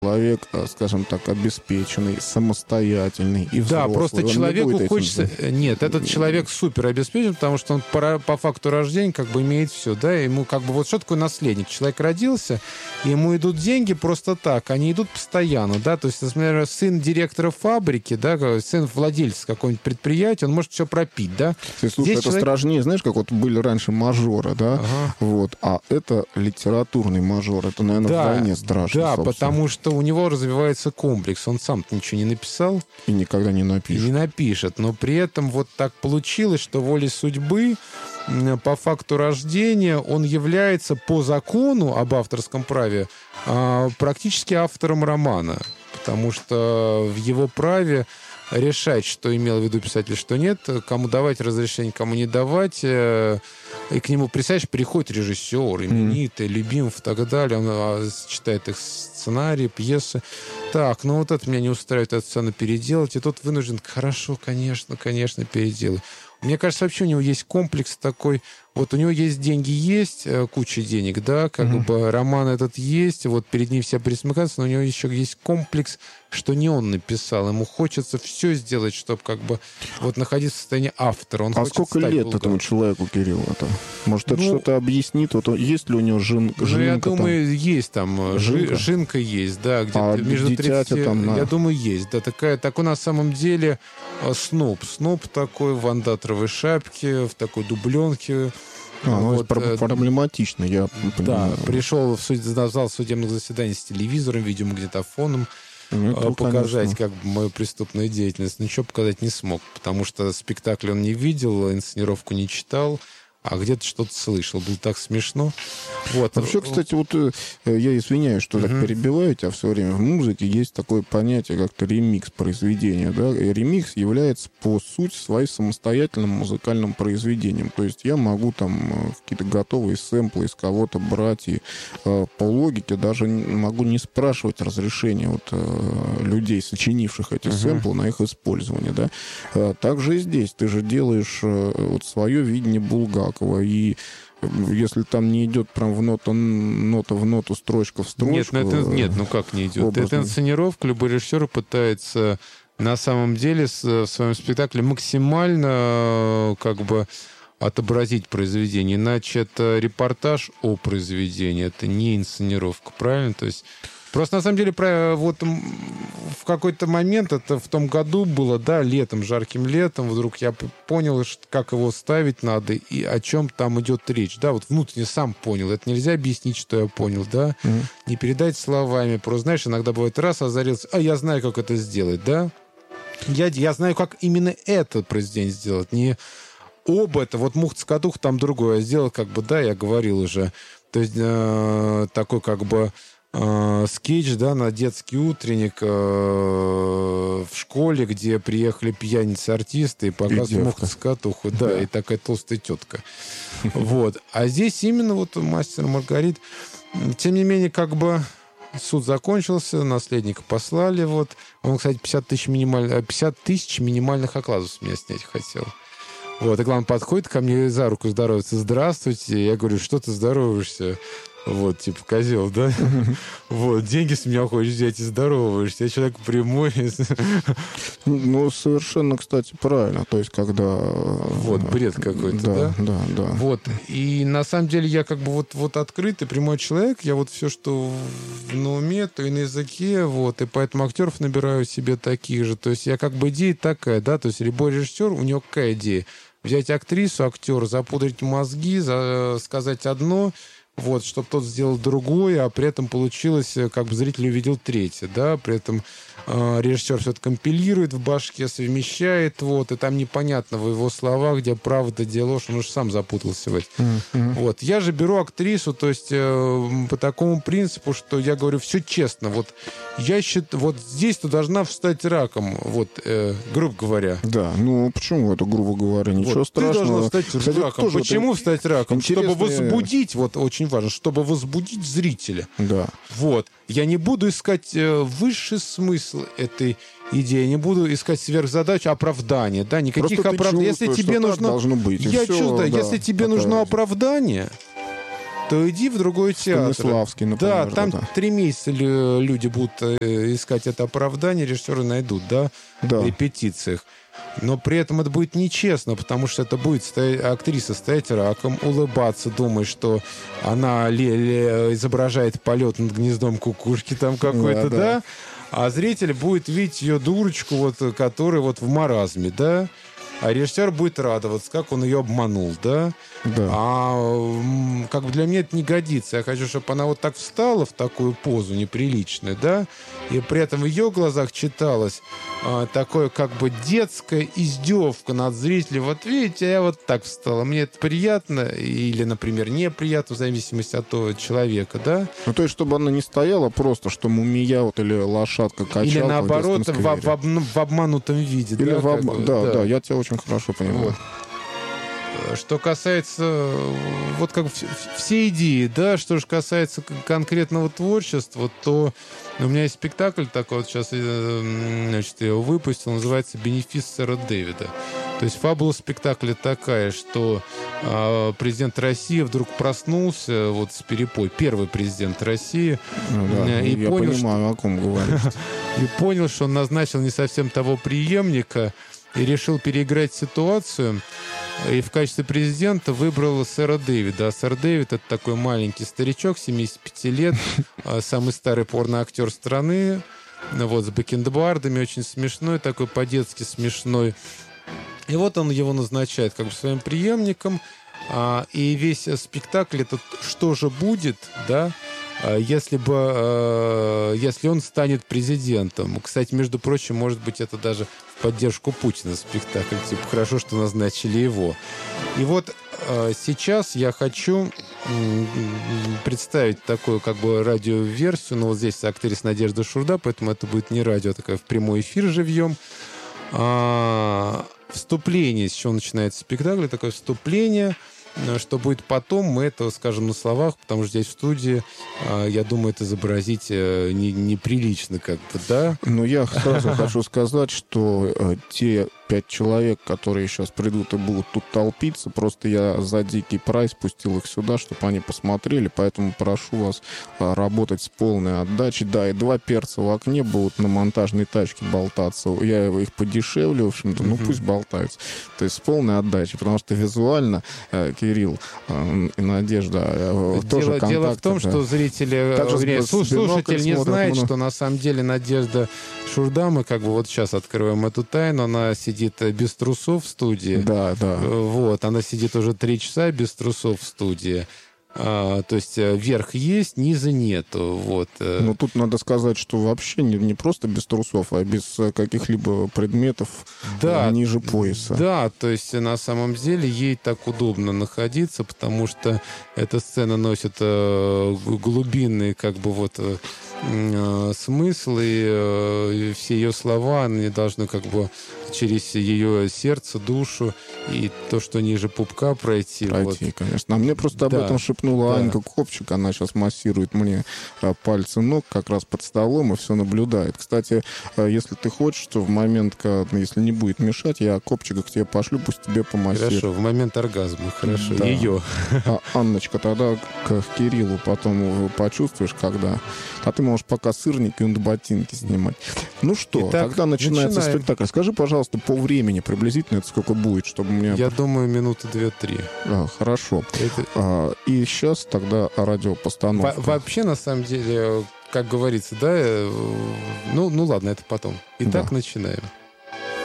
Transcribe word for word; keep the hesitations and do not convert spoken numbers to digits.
человек, скажем так, обеспеченный, самостоятельный и взрослый. Да, просто он человеку не хочется... этим... Нет, этот человек супер обеспечен, потому что он по, по факту рождения как бы имеет все, да, ему как бы вот что такое наследник? Человек родился, и ему идут деньги просто так, они идут постоянно, да, то есть, например, сын директора фабрики, да, сын владельца какого-нибудь предприятия, он может все пропить, да. Ты, слушай, Здесь это человек... страшнее, знаешь, как вот были раньше мажоры, да, ага. вот, а это литературный мажор, это, наверное, да, вдвойне страшно. Да, собственно. потому что у него развивается комплекс. Он сам-то ничего не написал. И никогда не напишет. И не напишет. Но при этом вот так получилось, что волей судьбы по факту рождения он является по закону об авторском праве практически автором романа. Потому что в его праве решать, что имел в виду писатель, что нет, кому давать разрешение, кому не давать. И к нему, представляешь, приходит режиссер, именитый, mm. Любимов и так далее, он читает их сценарии, пьесы. Так, ну вот это меня не устраивает, эту сцену переделать. И тот вынужден, хорошо, конечно, конечно, переделай. Мне кажется, вообще у него есть комплекс такой, вот у него есть деньги, есть куча денег, да, как mm-hmm. бы роман этот есть, вот перед ним все присмыкаются, но у него еще есть комплекс, что не он написал, ему хочется все сделать, чтобы как бы вот находиться в состоянии автора. Он а сколько лет Булгаковым. Этому человеку, Кирилл, это? Может, это ну, что-то объяснит? Вот, есть ли у него жен, ну, жинка? Я думаю, там? есть там, жинка? жинка есть, да, где-то а между тридцатью, там, я да. думаю, есть, да, такая, такой на самом деле сноб, сноб такой в андатровой шапке, в такой дубленке. А, ну, вот, проблематично, я понимаю. Да, пришел в, суд, в зал судебных заседаний с телевизором, видеомагнитофоном, ну, показать как бы мою преступную деятельность. Ничего показать не смог, потому что спектакль он не видел, инсценировку не читал, а где-то что-то слышал. Было так смешно. Вот. Вообще, кстати, вот я извиняюсь, что uh-huh. так перебиваю тебя все время. В музыке есть такое понятие, как ремикс произведения. Да? И ремикс является по сути своим самостоятельным музыкальным произведением. То есть я могу там какие-то готовые сэмплы из кого-то брать и по логике даже могу не спрашивать разрешения вот, людей, сочинивших эти uh-huh. сэмплы, на их использование. Да? Также и здесь. Ты же делаешь вот свое видение Булгакова. И если там не идет прям в ноту, нота в ноту, строчка в строчку... Нет, это, нет ну как не идет? Образно. Это инсценировка. Любой режиссер пытается на самом деле в своем спектакле максимально как бы отобразить произведение. Иначе это репортаж о произведении, это не инсценировка, правильно? То есть... Просто, на самом деле, вот в какой-то момент, это в том году было, да, летом, жарким летом, вдруг я понял, как его ставить надо и о чем там идет речь. Да, вот внутренне сам понял. Это нельзя объяснить, что я понял, да. Mm-hmm. Не передать словами. Просто, знаешь, иногда бывает раз озарился, а я знаю, как это сделать, да. Я, я знаю, как именно это произведение сделать. Не об это, вот мух-цокотух там другое. Сделал, как бы, да, я говорил уже. То есть э, такой, как бы, Uh, скетч, да, на детский утренник uh, в школе, где приехали пьяницы-артисты и показывают мух-цокотуху, да, да, и такая толстая тетка. Вот. А здесь именно вот мастер Маргарит. Тем не менее, как бы суд закончился, наследника послали, вот. Он, кстати, пятьдесят тысяч, минималь... пятьдесят тысяч минимальных окладов с меня снять хотел. Вот, и главное, подходит ко мне за руку здоровается. Здравствуйте. Я говорю, что ты здороваешься? Вот, типа, козел, да? Вот, деньги с меня хочешь взять и здороваешься. Я человек прямой. Ну, совершенно, кстати, правильно. То есть, когда... Вот, бред какой-то, да? Да, да, да. Вот, и на самом деле я как бы вот, вот открытый, прямой человек. Я вот все, что на уме, то и на языке, вот. И поэтому актеров набираю себе таких же. То есть, я как бы идея такая, да? То есть, любой режиссер, у него какая идея? Взять актрису, актера, запудрить мозги, за... сказать одно... Вот, чтобы тот сделал другое, а при этом получилось, как бы зритель увидел третье, да, при этом э, режиссер все это компилирует в башке, совмещает, вот, и там непонятно в его словах, где правда, где ложь, он уже сам запутался в этом. Mm-hmm. Вот, я же беру актрису, то есть э, по такому принципу, что я говорю, все честно, вот, я считаю, вот здесь ты должна встать раком, вот, э, грубо говоря. Да, ну, почему это, грубо говоря, ничего вот, страшного. Ты должна встать Кстати, раком. Почему встать раком? Интересные... Чтобы возбудить, вот, очень важно, чтобы возбудить зрителя. Да. Вот. Я не буду искать э, высший смысл этой идеи, не буду искать сверхзадачу, оправдания, да, никаких оправданий. Если тебе нужно, должно быть, я все, чувствую, да, если тебе такая... нужно оправдание, то иди в другой театр. Станиславский, например. Да, там да. три месяца люди будут искать это оправдание, режиссеры найдут, да, да. в репетициях. Но при этом это будет нечестно, потому что это будет стоять, актриса стоять раком, улыбаться, думая, что она ли, ли, изображает полет над гнездом кукушки там какой-то, да, да. да? А зритель будет видеть ее дурочку, вот, которая вот в маразме, да? А режиссер будет радоваться, как он ее обманул, да? Да. А как бы для меня это не годится. Я хочу, чтобы она вот так встала в такую позу неприличную, да? И при этом в ее глазах читалось а, такое как бы детская издевка над зрителем. Вот видите, я вот так встала. Мне это приятно или, например, неприятно, в зависимости от того человека, да? Ну, то есть, чтобы она не стояла просто, что мумия вот, или лошадка качалка. Или наоборот, в, в, об, в обманутом виде. Или да, в об... как бы, да, да, да, я тебя очень хорошо понимаю. Вот. Что касается вот как все идеи, да, что же касается конкретного творчества, то у меня есть спектакль такой, вот сейчас, значит, я его выпустил, называется «Бенефис сэра Дэвида». То есть фабула спектакля такая, что э, президент России вдруг проснулся вот с перепой, первый президент России, ну, да, и я понял, понимаю, что, о ком говоришь. И понял, что он назначил не совсем того преемника, и решил переиграть ситуацию. И в качестве президента выбрал сэра Дэвида. А сэр Дэвид — это такой маленький старичок, семидесяти пяти лет, самый старый порноактер страны, вот, с бакенбардами, очень смешной, такой по-детски смешной. И вот он его назначает как бы своим преемником. И весь спектакль — это что же будет, да, если бы, если он станет президентом. Кстати, между прочим, может быть, это даже в поддержку Путина спектакль. Типа, хорошо, что назначили его. И вот сейчас я хочу представить такую как бы радиоверсию. Ну, вот здесь актриса Надежда Шурда, поэтому это будет не радио, а такая в прямой эфир живьем. А, вступление, с чего начинается спектакль, такое вступление. Что будет потом, мы это скажем на словах, потому что здесь в студии, я думаю, это изобразить не, неприлично как-то, да? Ну, я сразу хочу сказать, что те пять человек, которые сейчас придут и будут тут толпиться, просто я за дикий прайс пустил их сюда, чтобы они посмотрели, поэтому прошу вас работать с полной отдачей. Да, и два перца в окне будут на монтажной тачке болтаться. Я их подешевлю, в общем-то, ну, пусть болтаются. То есть с полной отдачей, потому что визуально Кирилл и Надежда дело, тоже контакты. Дело в том, да. что зрители, вернее, слушатель не знает, много. Что на самом деле Надежда Шурда, мы как бы вот сейчас открываем эту тайну, она сидит без трусов в студии. Да, да. Вот, она сидит уже три часа без трусов в студии. А, то есть верх есть, низа нету. Вот. Ну, тут надо сказать, что вообще не, не просто без трусов, а без каких-либо предметов да, ниже пояса. Да, то есть на самом деле ей так удобно находиться, потому что эта сцена носит э, глубинные как бы вот э, смыслы, э, и все ее слова, они должны как бы через ее сердце, душу и то, что ниже пупка пройти. Пройти, вот. конечно. А мне просто об да. этом шепнула да. Анька Копчик. Она сейчас массирует мне пальцы ног как раз под столом и все наблюдает. Кстати, если ты хочешь, то в момент, когда, если не будет мешать, я Копчика к тебе пошлю, пусть тебе помассирует. Хорошо, в момент оргазма. Хорошо, да. Ее. А, Анночка, тогда к Кириллу потом почувствуешь, когда... А ты можешь пока сырники и ботинки снимать. Ну что, Итак, тогда начинается начинаем. спектакль. Скажи, пожалуйста, по времени приблизительно это сколько будет, чтобы мне... Я думаю, минуты две-три. А, хорошо. Это... А, и сейчас тогда радиопостановка. Во- вообще, на самом деле, как говорится, да, ну, ну ладно, это потом. Итак, да. начинаем.